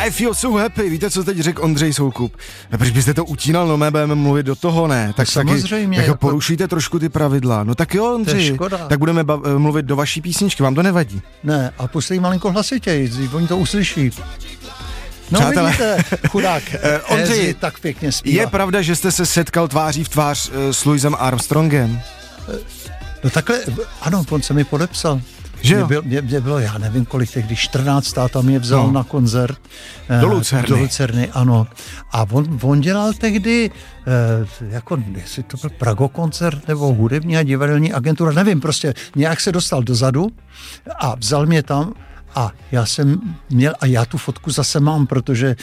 I feel so happy. Víte, co teď řekl Ondřej Soukup? Proč byste to utínal, no budeme mluvit do toho, ne? Tak samozřejmě. Taky, jako porušíte trošku ty pravidla. No tak jo, Ondřej. Tak budeme mluvit do vaší písničky, vám to nevadí? Ne, a pustí malinko hlasitěji, oni to uslyší. No přátelé, vidíte, chudák, Ondřej, tak pěkně zpívá. Je pravda, že jste se setkal tváří v tvář s Louisem Armstrongem? No takhle, ano, on se mi podepsal. Mě bylo, já nevím kolik, když 14 táta mě vzal na koncert. Do Lucerny, ano. A on dělal tehdy, jako, jestli to byl Prago koncert, nebo hudební a divadelní agentura, nevím, prostě nějak se dostal dozadu a vzal mě tam. A já jsem měl, a já tu fotku zase mám, protože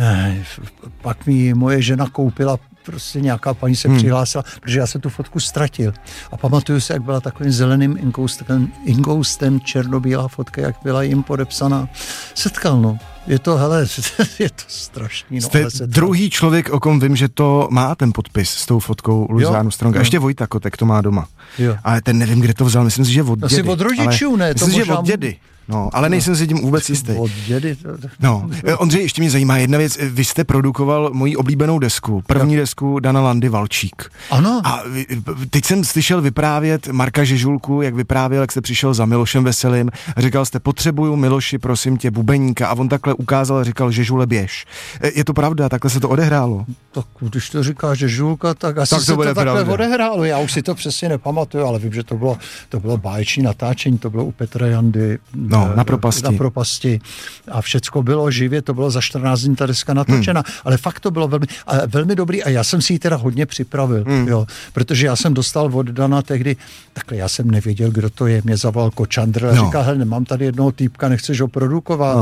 pak mi moje žena koupila, prostě nějaká paní se přihlásila, protože já jsem tu fotku ztratil. A pamatuju si, jak byla takovým zeleným inkoustem černobílá fotka, jak byla jim podepsaná. Setkal, no. Je to, hele, je to strašný. No, jste druhý člověk, o kom vím, že to má ten podpis s tou fotkou Louise Armstronga. Ještě Vojta Kotek to má doma. Jo. Ale ten nevím, kde to vzal, myslím si, že od dědy. Asi od rodičů, ne? Myslím si, že od dědy. No, ale nejsem si tím vůbec jistý. Od dědy. No, Ondřej, ještě mě zajímá jedna věc. Vy jste produkoval moji oblíbenou desku, první desku Dana Landy Valčík. Ano. A teď jsem slyšel vyprávět Marka Žežulku, jak vyprávěl, jak jste přišel za Milošem Veselým a říkal jste, potřebuju Miloši, prosím tě, bubeníka, a on takhle ukázal a říkal, Žežule, běž. Je to pravda, takhle se to odehrálo? Tak když to říká Žežulka, tak asi tak se to takhle odehrálo. Já už si to přesně nepamatuju, ale vím, že to bylo báječné natáčení, to bylo u Petra Jandy. Na propasti. A všecko bylo živě, to bylo za 14 dní ta deska natočena. Ale fakt to bylo velmi dobrý a já jsem si ji teda hodně připravil, jo, protože já jsem dostal od Dana tehdy, takhle já jsem nevěděl, kdo to je, mě zavolal Kočandr a říkal, hele, nemám tady jednoho týpka, nechceš ho produkovat.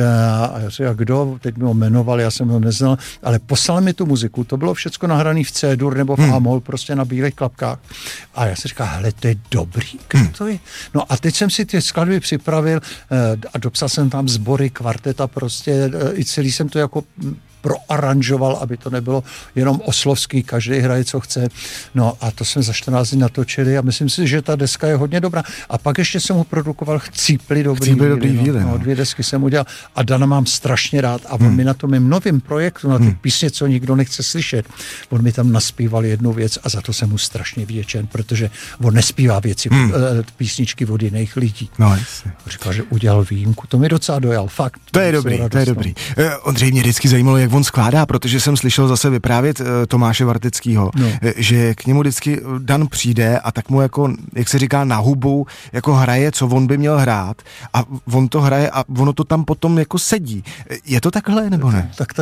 A já říkal, kdo, teď mi ho jmenoval, já jsem ho neznal, ale poslal mi tu muziku, to bylo všecko nahrané v C-dur nebo v A-moll, prostě na bílých klapkách. A já si říkal, hele, to je dobrý, kdo to je? No a teď jsem si ty skladby připravil a dopsal jsem tam sbory, kvarteta, prostě i celý jsem to jako proaranžoval, aby to nebylo jenom oslovský, každý hraje, co chce. No a to jsme za 14 dní natočili a myslím si, že ta deska je hodně dobrá. A pak ještě jsem mu produkoval Chcípli dobrý víly. No, 2 desky jsem udělal a Dana mám strašně rád a on mi na tom mým novým projektu, na ty písně, co nikdo nechce slyšet, on mi tam naspíval jednu věc a za to jsem mu strašně vděčen, protože on nespívá věci, písničky od jiných lidí. No, jasně. Říkal, že udělal výjimku. To mi docela dojal, fakt. To je dobrý. Ondřej, mě vždycky zajímalo, jak on skládá, protože jsem slyšel zase vyprávět Tomáše Varteckýho, že k němu vždycky Dan přijde a tak mu jako, jak se říká, na hubu jako hraje, co on by měl hrát a on to hraje a ono to tam potom jako sedí. Je to takhle, nebo ne? Tak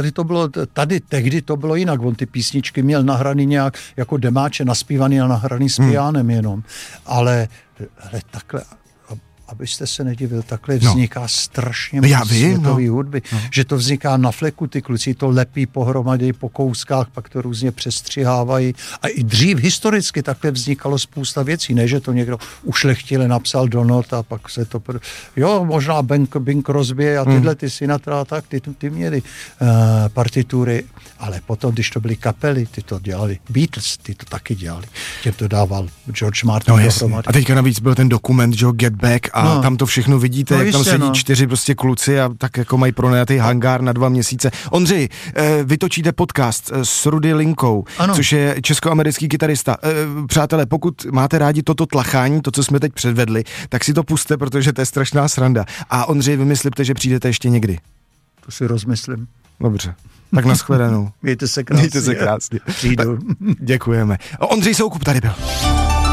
tehdy to bylo jinak. On ty písničky měl nahraný nějak jako demáče, naspívaný a nahraný s pianem jenom. Ale takhle, abyste se nedivil, takhle vzniká strašně moc světový hudby, že to vzniká na fleku, ty kluci to lepí pohromadě po kouskách, pak to různě přestřihávají. A i dřív historicky takhle vznikalo spousta věcí, ne, že to někdo ušlechtile napsal do not a pak se to... Jo, možná Bing Crosby a tyhle ty Sinatra, tak ty měli partitury, ale potom, když to byly kapely, ty to dělali. Beatles, ty to taky dělali. Těm to dával George Martin. No, a teďka navíc byl ten dokument, Get Back, a tam to všechno vidíte, jak tam sedí 4 prostě kluci a tak jako mají pronajatý hangár na 2 měsíce. Ondřej, vy točíte podcast s Rudy Linkou, což je českoamerický kytarista. Přátelé, pokud máte rádi toto tlachání, to, co jsme teď předvedli, tak si to puste, protože to je strašná sranda. A Ondřej, vymyslete, že přijdete ještě někdy. To si rozmyslím. Dobře. Tak nashledanou. Mějte se krásně. Přijdu. Děkujeme. Ondřej Soukup tady byl.